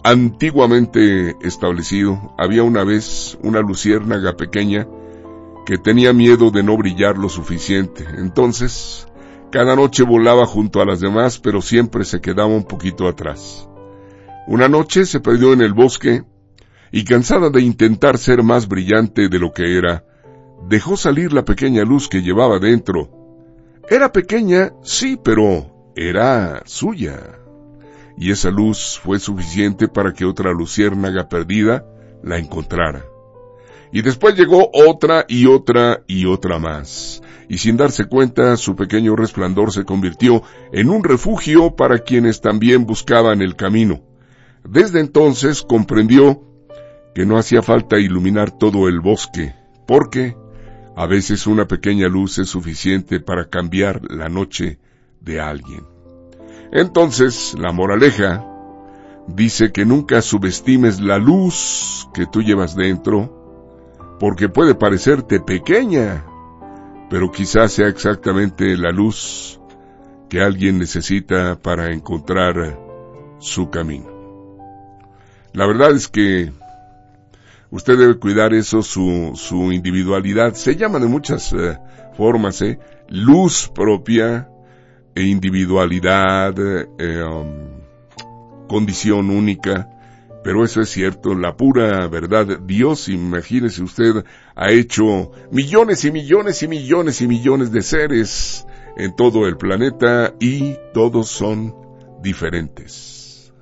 antiguamente establecido, había una vez una luciérnaga pequeña que tenía miedo de no brillar lo suficiente. Entonces, cada noche volaba junto a las demás, pero siempre se quedaba un poquito atrás. Una noche se perdió en el bosque y, cansada de intentar ser más brillante de lo que era, dejó salir la pequeña luz que llevaba dentro. Era pequeña, sí, pero era suya. Y esa luz fue suficiente para que otra luciérnaga perdida la encontrara. Y después llegó otra y otra y otra más. Y sin darse cuenta, su pequeño resplandor se convirtió en un refugio para quienes también buscaban el camino. Desde entonces comprendió que no hacía falta iluminar todo el bosque, porque a veces una pequeña luz es suficiente para cambiar la noche de alguien. Entonces, la moraleja dice que nunca subestimes la luz que tú llevas dentro, porque puede parecerte pequeña, pero quizás sea exactamente la luz que alguien necesita para encontrar su camino. La verdad es que usted debe cuidar eso, su individualidad. Se llama de muchas formas, luz propia, individualidad, condición única, pero eso es cierto, la pura verdad. Dios, imagínese usted, ha hecho millones y millones y millones y millones de seres en todo el planeta y todos son diferentes.